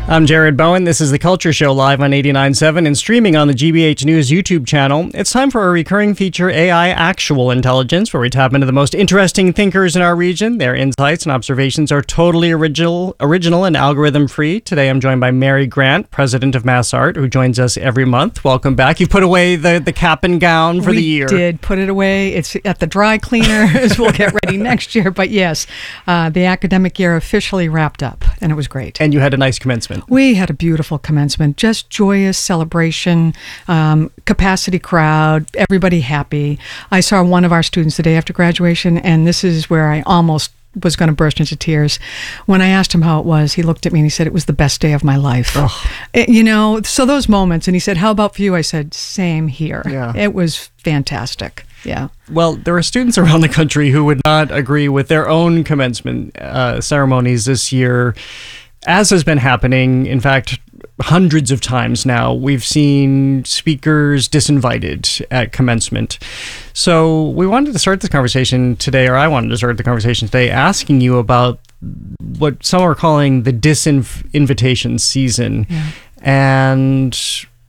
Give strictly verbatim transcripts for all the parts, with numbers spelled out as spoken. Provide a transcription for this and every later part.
I'm Jared Bowen. This is The Culture Show live on eighty-nine point seven and streaming on the G B H News YouTube channel. It's time for a recurring feature, A I Actual Intelligence, where we tap into the most interesting thinkers in our region. Their insights and observations are totally original, original and algorithm-free. Today I'm joined by Mary Grant, president of MassArt, who joins us every month. Welcome back. You've put away the, the cap and gown for we the year. We did put it away. It's at the dry cleaners. We'll get ready next year. But yes, uh, the academic year officially wrapped up, and it was great. And you had a nice commencement. We had a beautiful commencement, just joyous celebration, um, capacity crowd, everybody happy. I saw one of our students the day after graduation, and this is where I almost was going to burst into tears. When I asked him how it was, he looked at me and he said, it was the best day of my life. It, you know, so those moments, and he said, how about for you? I said, same here. Yeah. It was fantastic. Yeah. Well, there are students around the country who would not agree with their own commencement uh, ceremonies this year, as has been happening. In fact, hundreds of times now, we've seen speakers disinvited at commencement. So we wanted to start this conversation today, or I wanted to start the conversation today, asking you about what some are calling the disinvitation season, yeah. and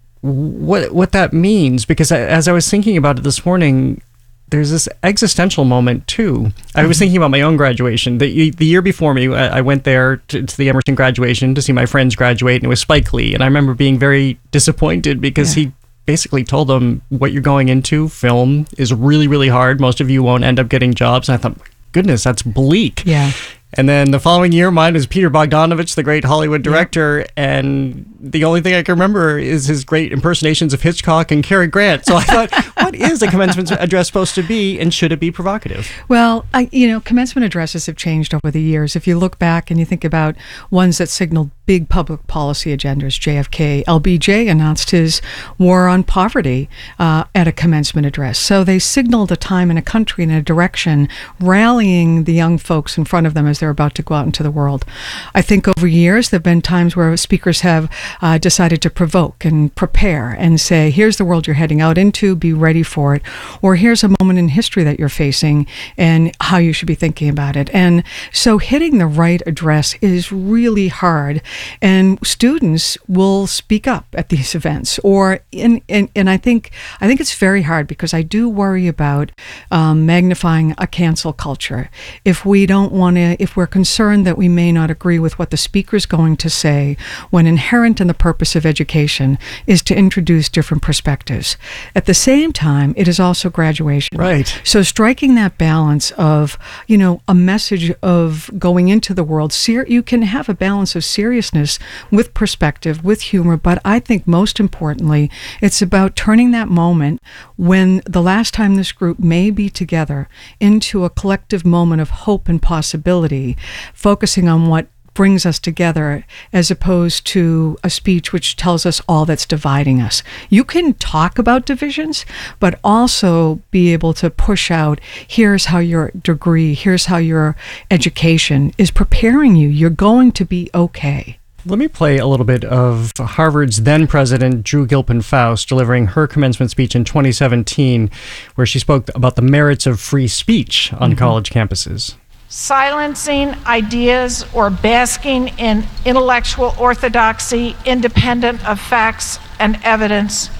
what what that means. Because as I was thinking about it this morning, there's this existential moment too. I was thinking about my own graduation. The, the year before me, I went there to, to the Emerson graduation to see my friends graduate, and it was Spike Lee. And I remember being very disappointed because yeah. he basically told them, what you're going into, film, is really, really hard. Most of you won't end up getting jobs. And I thought, goodness, that's bleak. Yeah. And then the following year, mine was Peter Bogdanovich, the great Hollywood director, yep. and the only thing I can remember is his great impersonations of Hitchcock and Cary Grant. So I thought, what is a commencement address supposed to be, and should it be provocative? Well, I, you know, commencement addresses have changed over the years. If you look back and you think about ones that signaled big public policy agendas, J F K, L B J announced his war on poverty uh, at a commencement address. So they signaled a time in a country and a direction, rallying the young folks in front of them as they're about to go out into the world. I think over years, there have been times where speakers have uh, decided to provoke and prepare and say, here's the world you're heading out into, be ready for it. Or here's a moment in history that you're facing and how you should be thinking about it. And so hitting the right address is really hard. And students will speak up at these events. Or in, in, and I think I think it's very hard because I do worry about um, magnifying a cancel culture. If we don't want to, if we're concerned that we may not agree with what the speaker's going to say, when inherent in the purpose of education is to introduce different perspectives. At the same time, it is also graduation. Right. So striking that balance of, you know, a message of going into the world, ser- you can have a balance of seriousness with perspective, with humor, but I think most importantly, it's about turning that moment when the last time this group may be together into a collective moment of hope and possibility, focusing on what brings us together as opposed to a speech which tells us all that's dividing us. You can talk about divisions, but also be able to push out, here's how your degree, here's how your education is preparing you. You're going to be okay. Let me play a little bit of Harvard's then president, Drew Gilpin Faust, delivering her commencement speech in twenty seventeen, where she spoke about the merits of free speech on mm-hmm. college campuses. Silencing ideas or basking in intellectual orthodoxy independent of facts and evidence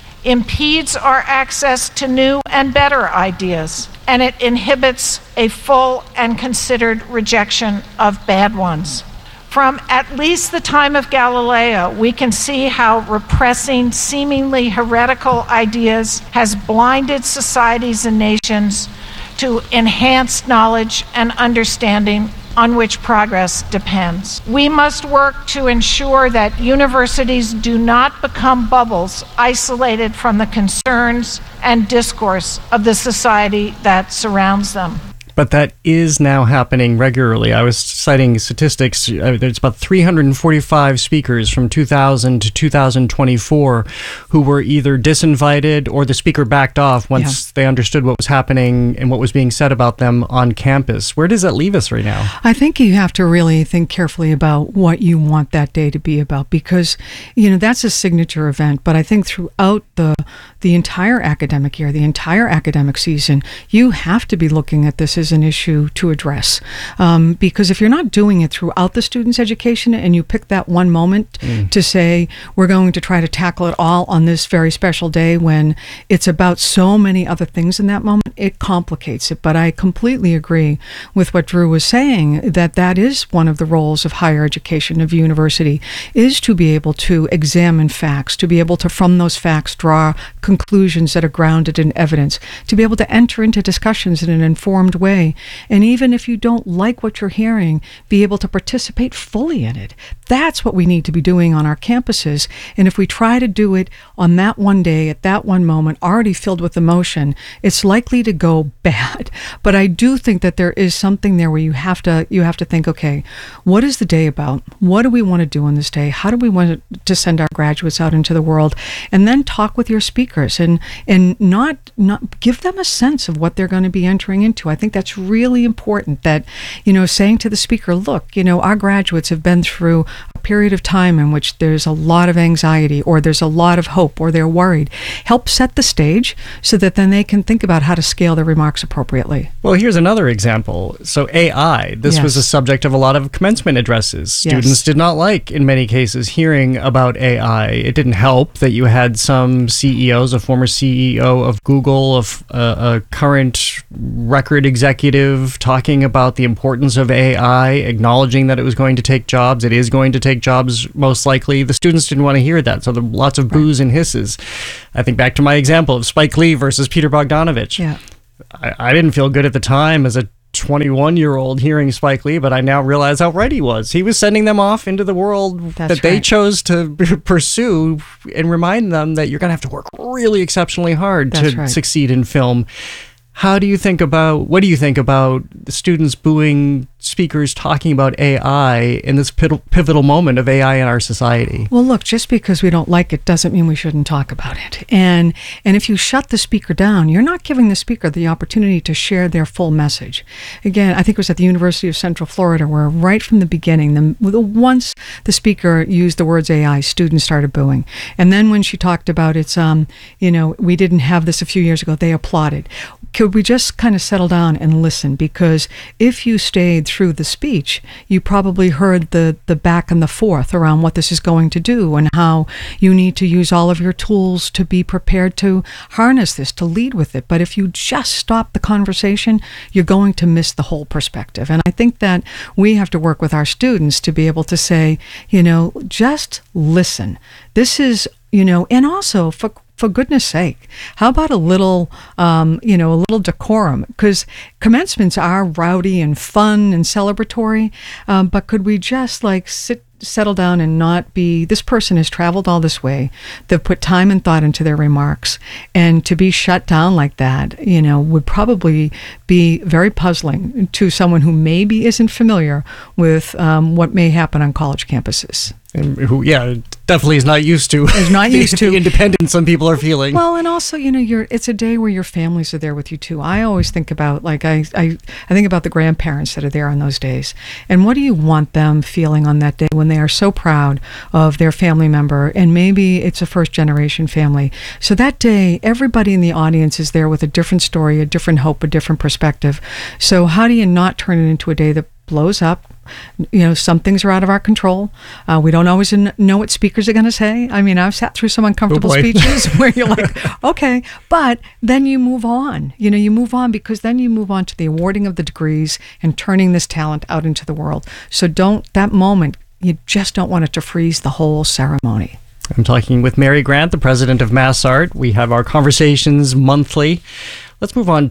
impedes our access to new and better ideas, and it inhibits a full and considered rejection of bad ones. From at least the time of Galileo, we can see how repressing seemingly heretical ideas has blinded societies and nations to enhanced knowledge and understanding on which progress depends. We must work to ensure that universities do not become bubbles isolated from the concerns and discourse of the society that surrounds them. But that is now happening regularly. I was citing statistics. Uh, there's about three hundred forty-five speakers from two thousand to two thousand twenty-four who were either disinvited or the speaker backed off once yeah. they understood what was happening and what was being said about them on campus. Where does that leave us right now? I think you have to really think carefully about what you want that day to be about, because, you know, that's a signature event. But I think throughout the the entire academic year, the entire academic season, you have to be looking at this as an issue to address. Um, because if you're not doing it throughout the student's education and you pick that one moment mm. to say, we're going to try to tackle it all on this very special day when it's about so many other things in that moment, it complicates it. But I completely agree with what Drew was saying, that that is one of the roles of higher education, of university, is to be able to examine facts, to be able to, from those facts, draw conclusions that are grounded in evidence, to be able to enter into discussions in an informed way. And even if you don't like what you're hearing, be able to participate fully in it. That's what we need to be doing on our campuses. And if we try to do it on that one day, at that one moment, already filled with emotion, it's likely to go bad. But I do think that there is something there where you have to you have to think, okay, what is the day about? What do we want to do on this day? How do we want to send our graduates out into the world? And then talk with your speakers and and not not give them a sense of what they're going to be entering into. I think that's really important, that, you know, saying to the speaker, look, you know, our graduates have been through a period of time in which there's a lot of anxiety, or there's a lot of hope, or they're worried. Help set the stage so that then they can think about how to scale their remarks appropriately. Well, here's another example. So A I, this Yes. was a subject of a lot of commencement addresses. Students Yes. did not like, in many cases, hearing about A I. It didn't help that you had some C E Os, a former C E O of Google, of uh, a current record executive, talking about the importance of A I, acknowledging that it was going to take jobs. It is going to take jobs, most likely. The students didn't want to hear that, so there were lots of boos and hisses. I think back to my example of Spike Lee versus Peter Bogdanovich. Yeah. I, I didn't feel good at the time as a twenty-one-year-old hearing Spike Lee, but I now realize how right he was. He was sending them off into the world That's that they right. chose to pursue, and remind them that you're going to have to work really exceptionally hard That's to right. succeed in film. How do you think about, what do you think about the students booing speakers talking about A I in this pivotal, pivotal moment of A I in our society? Well, look, just because we don't like it doesn't mean we shouldn't talk about it. And and if you shut the speaker down, you're not giving the speaker the opportunity to share their full message. Again, I think it was at the University of Central Florida where right from the beginning, the, the once the speaker used the words A I, students started booing. And then when she talked about it's, um, you know, we didn't have this a few years ago, they applauded. Could we just kind of settle down and listen? Because if you stayed through the speech, you probably heard the, the back and the forth around what this is going to do and how you need to use all of your tools to be prepared to harness this, to lead with it. But if you just stop the conversation, you're going to miss the whole perspective. And I think that we have to work with our students to be able to say, you know, just listen. This is, you know, and also for For goodness sake, how about a little, um, you know, a little decorum? Because commencements are rowdy and fun and celebratory, um, but could we just like sit, settle down and not be, this person has traveled all this way, they've put time and thought into their remarks, and to be shut down like that, you know, would probably be very puzzling to someone who maybe isn't familiar with um, what may happen on college campuses. And who, yeah, definitely is not used to. Is not the, used to. the independence some people are feeling. Well, and also, you know, you're, it's a day where your families are there with you too. I always think about, like, I, I, I think about the grandparents that are there on those days. And what do you want them feeling on that day when they are so proud of their family member? And maybe it's a first generation family. So that day, everybody in the audience is there with a different story, a different hope, a different perspective. So how do you not turn it into a day that blows up? You know, some things are out of our control. Uh, we don't always n- know what speakers are going to say. I mean, I've sat through some uncomfortable Oh boy. speeches where you're like, okay, but then you move on. You know, you move on because then you move on to the awarding of the degrees and turning this talent out into the world. So don't, that moment, you just don't want it to freeze the whole ceremony. I'm talking with Mary Grant, the president of MassArt. We have our conversations monthly. Let's move on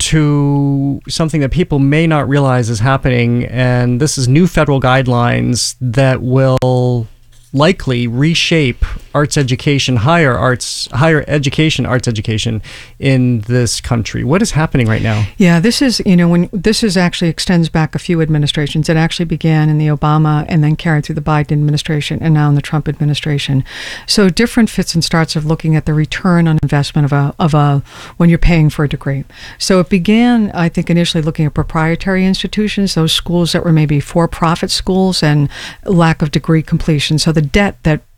to something that people may not realize is happening, and this is new federal guidelines that will likely reshape arts education, higher arts, higher education, arts education in this country. What is happening right now? Yeah, this is, you know, when this is actually extends back a few administrations. It actually began in the Obama and then carried through the Biden administration and now in the Trump administration. So different fits and starts of looking at the return on investment of a of a when you're paying for a degree. So it began, I think, initially looking at proprietary institutions, those schools that were maybe for-profit schools and lack of degree completion. So the debt that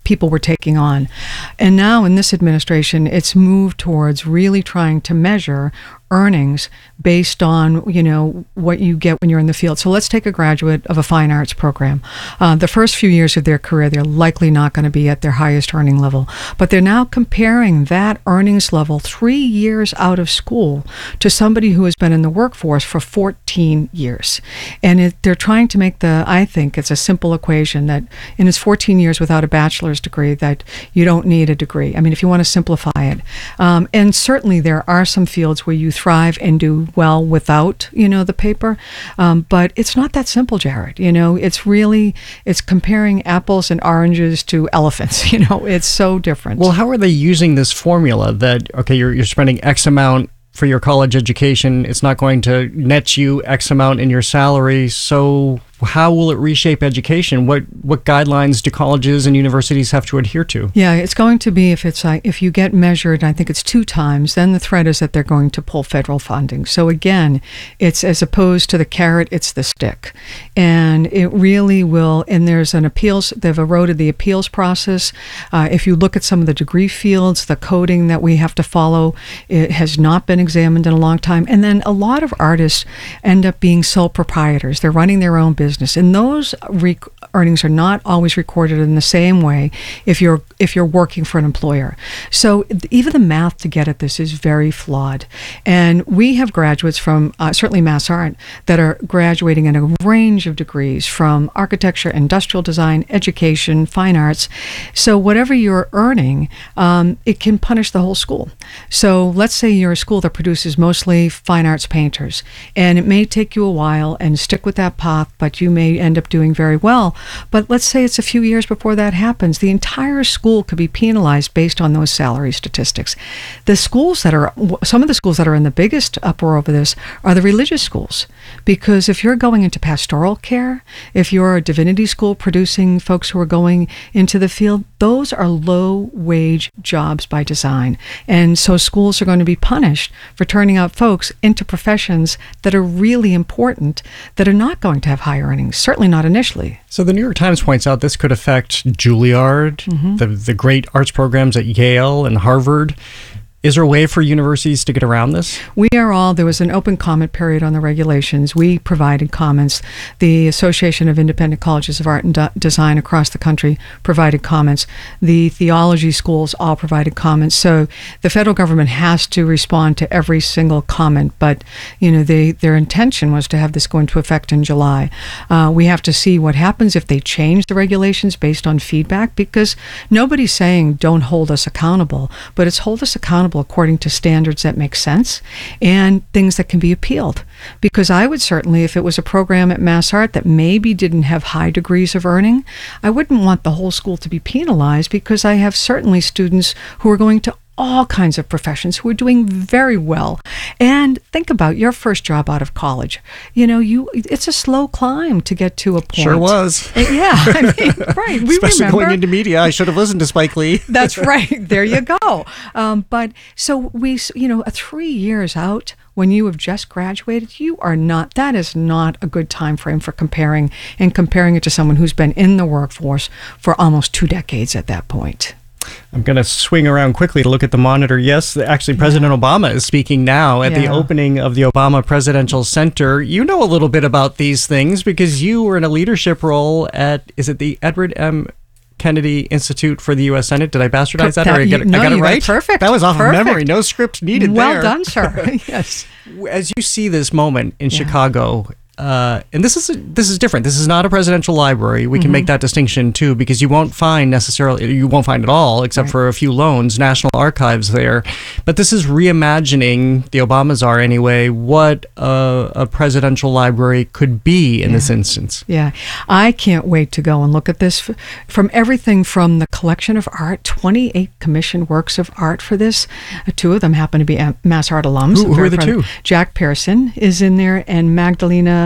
people were taking on. And now in this administration, it's moved towards really trying to measure earnings based on, you know, what you get when you're in the field. So let's take a graduate of a fine arts program. Uh, the first few years of their career, they're likely not going to be at their highest earning level, but they're now comparing that earnings level three years out of school to somebody who has been in the workforce for fourteen years. And it, they're trying to make the, I think it's a simple equation that in his fourteen years without a bachelor's degree, that you don't need a degree. I mean, if you want to simplify it. Um, and certainly there are some fields where you thrive and do well without, you know, the paper. Um, but it's not that simple, Jared. You know, it's really, it's comparing apples and oranges to elephants. You know, it's so different. Well, how are they using this formula that, okay, you're, you're spending X amount for your college education, it's not going to net you X amount in your salary, so how will it reshape education? What what guidelines do colleges and universities have to adhere to? Yeah, it's going to be if it's like if you get measured, I think it's two times, then the threat is that they're going to pull federal funding. So again, it's as opposed to the carrot, it's the stick. And it really will, and there's an appeals, they've eroded the appeals process. Uh, if you look at some of the degree fields, the coding that we have to follow, it has not been examined in a long time. And then a lot of artists end up being sole proprietors. They're running their own business. Business. And those rec- earnings are not always recorded in the same way if you're if you're working for an employer. So even the math to get at this is very flawed. And we have graduates from uh, certainly MassArt that are graduating in a range of degrees from architecture, industrial design, education, fine arts. So whatever you're earning, um, it can punish the whole school. So let's say you're a school that produces mostly fine arts painters, and it may take you a while and stick with that path, but you may end up doing very well. But let's say it's a few years before that happens. The entire school could be penalized based on those salary statistics. The schools that are, some of the schools that are in the biggest uproar over this are the religious schools. Because if you're going into pastoral care, if you're a divinity school producing folks who are going into the field, those are low-wage jobs by design. And so schools are going to be punished for turning out folks into professions that are really important, that are not going to have high earnings, certainly not initially. So the New York Times points out this could affect Juilliard, mm-hmm. the, the great arts programs at Yale and Harvard. Is there a way for universities to get around this? We are all, there was an open comment period on the regulations. We provided comments. The Association of Independent Colleges of Art and De- Design across the country provided comments. The theology schools all provided comments. So the federal government has to respond to every single comment, but you know, they, their intention was to have this go into effect in July. Uh, we have to see what happens if they change the regulations based on feedback, because nobody's saying don't hold us accountable, but it's hold us accountable according to standards that make sense and things that can be appealed. Because I would certainly, if it was a program at MassArt that maybe didn't have high degrees of earning, I wouldn't want the whole school to be penalized, because I have certainly students who are going to all kinds of professions who are doing very well. And think about your first job out of college. You know, you it's a slow climb to get to a point. Sure was. Yeah, I mean, right. We Especially remember. going into media, I should have listened to Spike Lee. That's right. There you go. Um, but so we, you know, three years out, when you have just graduated, you are not, that is not a good time frame for comparing, and comparing it to someone who's been in the workforce for almost two decades at that point. I'm going to swing around quickly to look at the monitor. Yes, actually, President yeah. Obama is speaking now at yeah. the opening of the Obama Presidential Center. You know a little bit about these things because you were in a leadership role at, is it the Edward M. Kennedy Institute for the U S Senate? Did I bastardize that? that or I, get, you, no, I got it you right? Got it perfect. That was off perfect. of memory. No script needed well there. Well done, sir. Yes. As you see this moment in yeah. Chicago, Uh, and this is this is different. This is not a presidential library. We can mm-hmm. make that distinction too, because you won't find necessarily, you won't find it all, except right. for a few loans, National Archives there. But this is reimagining, the Obamas are anyway, what a, a presidential library could be in yeah. this instance. Yeah, I can't wait to go and look at this. From everything from the collection of art, twenty-eight commissioned works of art for this. Uh, two of them happen to be MassArt alums. Who, who are the two? Jack Pearson is in there, and Magdalena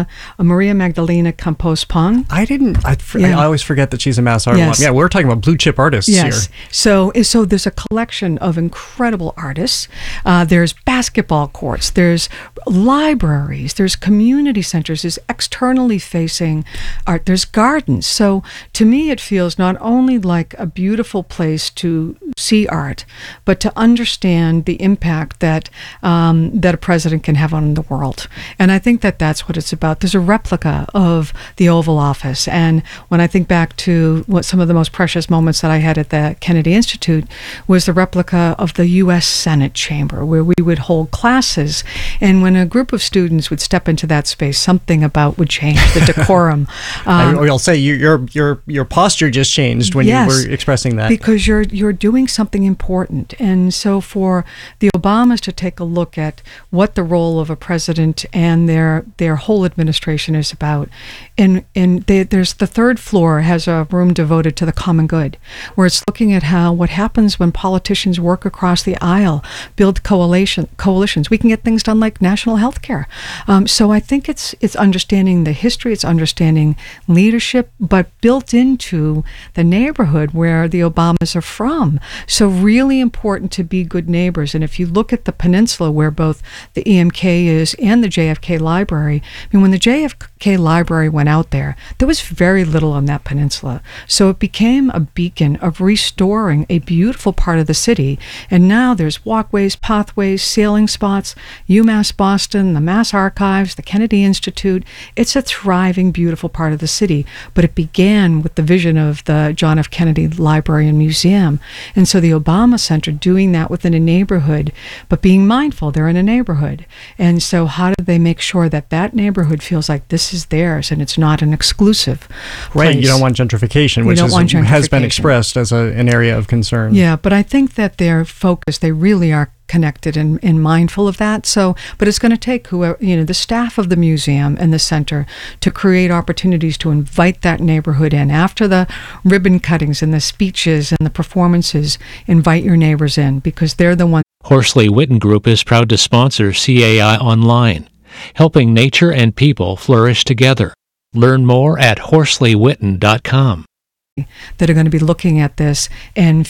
Maria uh, Maria Magdalena Campos Pong. I didn't. I, fr- Yeah. I always forget that she's a Mass art. Yes. Yeah, we're talking about blue chip artists Yes. here. So, so there's a collection of incredible artists. Uh, there's basketball courts. There's libraries. There's community centers. There's externally facing art. There's gardens. So, to me, it feels not only like a beautiful place to see art, but to understand the impact that um, that a president can have on the world. And I think that that's what it's about. There's a replica of the Oval Office, and when I think back to what some of the most precious moments that I had at the Kennedy Institute was the replica of the U S Senate chamber, where we would hold classes, and when a group of students would step into that space, something about would change the decorum. Um, I, I'll say you, your your your posture just changed when yes, you were expressing that, because you're you're doing something important. And so for the Obamas to take a look at what the role of a president and their their whole administration is about, and and they, there's the third floor has a room devoted to the common good, where it's looking at how what happens when politicians work across the aisle, build coalition coalitions. We can get things done like national health care. Um, so I think it's it's understanding the history, it's understanding leadership, but built into the neighborhood where the Obamas are from. So really important to be good neighbors. And if you look at the peninsula where both the E M K is and the J F K Library, I mean, when the J F K Library went out there, there was very little on that peninsula. So it became a beacon of restoring a beautiful part of the city. And now there's walkways, pathways, sailing spots, UMass Boston, the Mass Archives, the Kennedy Institute. It's a thriving, beautiful part of the city. But it began with the vision of the John F. Kennedy Library and Museum. And so the Obama Center doing that within a neighborhood, but being mindful they're in a neighborhood. And so how do they make sure that that neighborhood feels like this is theirs and it's not an exclusive Right, place? you don't want gentrification, which don't is, want has been gentrification. expressed as a, an area of concern. Yeah, but I think that they're focused. They really are connected and, and mindful of that. So, but it's going to take whoever, you know, the staff of the museum and the center to create opportunities to invite that neighborhood in. After the ribbon cuttings and the speeches and the performances, invite your neighbors in, because they're the ones. Horsley Witten Group is proud to sponsor C A I Online, helping nature and people flourish together. Learn more at horsley witten dot com. That are going to be looking at this and